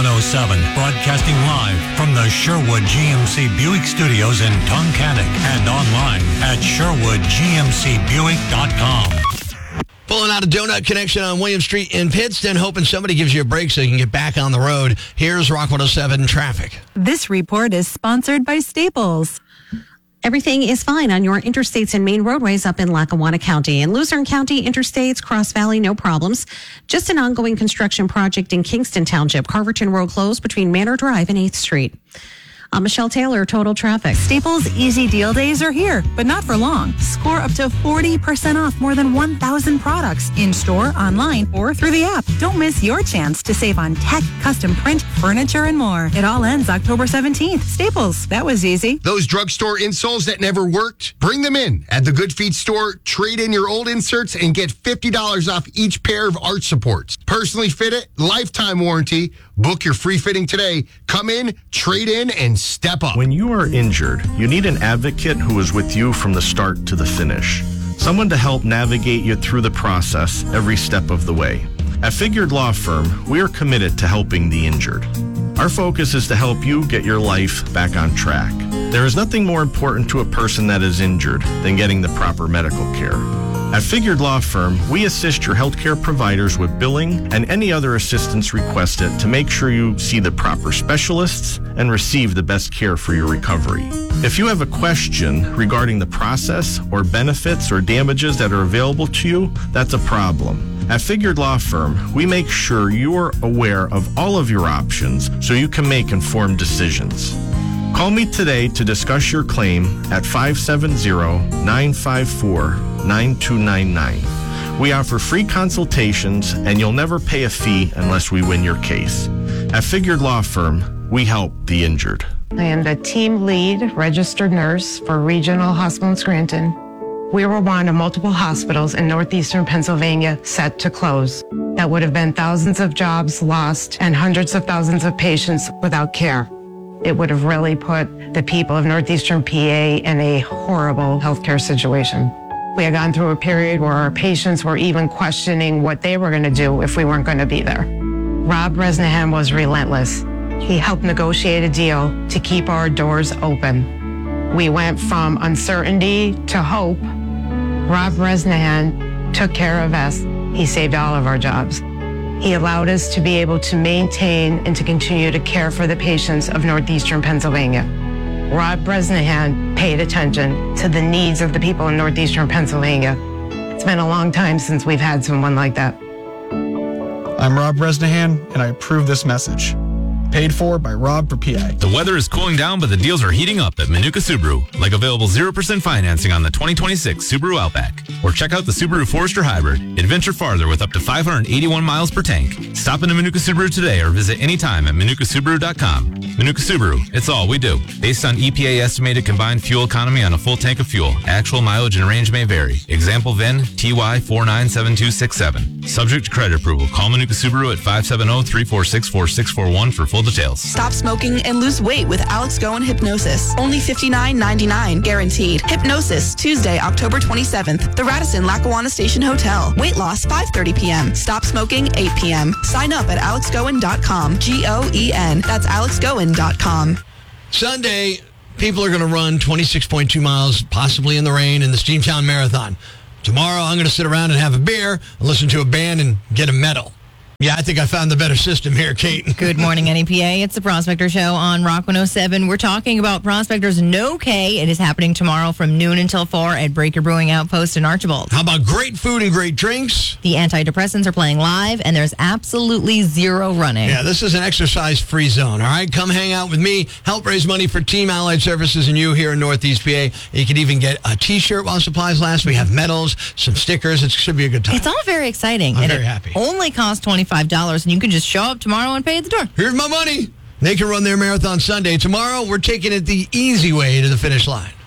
107, broadcasting live from the Sherwood GMC Buick Studios in Tunkhannock and online at SherwoodGMCBuick.com. Pulling out a donut connection on William Street in Pittston, hoping somebody gives you a break so you can get back on the road. Here's Rock 107 traffic. This report is sponsored by Staples. Everything is fine on your interstates and main roadways up in Lackawanna County. In Luzerne County, interstates, Cross Valley, no problems. Just an ongoing construction project in Kingston Township. Carverton Road closed between Manor Drive and 8th Street. Michelle Taylor, Total Traffic. Staples Easy Deal Days are here, but not for long. Score up to 40% off more than 1,000 products in-store, online, or through the app. Don't miss your chance to save on tech, custom print, furniture, and more. It all ends October 17th. Staples, that was easy. Those drugstore insoles that never worked, bring them in. At the Good Feet store, trade in your old inserts and get $50 off each pair of arch supports. Personally fitted, lifetime warranty. Book your free fitting today. Come in, trade in, and step up. When you are injured, you need an advocate who is with you from the start to the finish. Someone to help navigate you through the process every step of the way. At Figured Law Firm, we are committed to helping the injured. Our focus is to help you get your life back on track. There is nothing more important to a person that is injured than getting the proper medical care. At Figured Law Firm, we assist your healthcare providers with billing and any other assistance requested to make sure you see the proper specialists and receive the best care for your recovery. If you have a question regarding the process or benefits or damages that are available to you, that's a problem. At Figured Law Firm, we make sure you are aware of all of your options so you can make informed decisions. Call me today to discuss your claim at 570-954-9299. We offer free consultations, and you'll never pay a fee unless we win your case. At Figured Law Firm, we help the injured. I am the team lead registered nurse for Regional Hospital in Scranton. We were one of multiple hospitals in northeastern Pennsylvania set to close. That would have been thousands of jobs lost and hundreds of thousands of patients without care. It would have really put the people of northeastern PA in a horrible healthcare situation. We had gone through a period where our patients were even questioning what they were going to do if we weren't going to be there. Rob Bresnahan was relentless. He helped negotiate a deal to keep our doors open. We went from uncertainty to hope. Rob Bresnahan took care of us. He saved all of our jobs. He allowed us to be able to maintain and to continue to care for the patients of northeastern Pennsylvania. Rob Bresnahan paid attention to the needs of the people in northeastern Pennsylvania. It's been a long time since we've had someone like that. I'm Rob Bresnahan, and I approve this message. Paid for by Rob for PA. The weather is cooling down, but the deals are heating up at Manuka Subaru. Like available 0% financing on the 2026 Subaru Outback. Or check out the Subaru Forester Hybrid. Adventure farther with up to 581 miles per tank. Stop into Manuka Subaru today or visit anytime at ManukaSubaru.com. Manuka Subaru, it's all we do. Based on EPA estimated combined fuel economy on a full tank of fuel, actual mileage and range may vary. Example VIN TY497267. Subject to credit approval. Call Manuka Subaru at 570-346-4641 for full details. Stop smoking and lose weight with Alex Goen Hypnosis. Only $59.99 guaranteed. Hypnosis, Tuesday, October 27th, the Radisson Lackawanna Station Hotel. Weight loss, 5:30 p.m. Stop smoking, 8 p.m. Sign up at alexgoen.com. G-O-E-N. That's alexgoen.com. Sunday, people are going to run 26.2 miles, possibly in the rain, in the Steamtown Marathon. Tomorrow, I'm going to sit around and have a beer, and listen to a band, and get a medal. Yeah, I think I found the better system here, Kate. Good morning, NEPA. It's the Prospector Show on Rock 107. We're talking about Prospector's No K. It is happening tomorrow from noon until 4 at Breaker Brewing Outpost in Archibald. How about great food and great drinks? The antidepressants are playing live, and there's absolutely zero running. Yeah, this is an exercise-free zone, all right? Come hang out with me, help raise money for Team Allied Services and you here in Northeast PA. You can even get a T-shirt while supplies last. We have medals, some stickers. It should be a good time. It's all very exciting. I'm very happy. Only costs $25, and you can just show up tomorrow and pay at the door. Here's my money. They can run their marathon Sunday. Tomorrow, we're taking it the easy way to the finish line.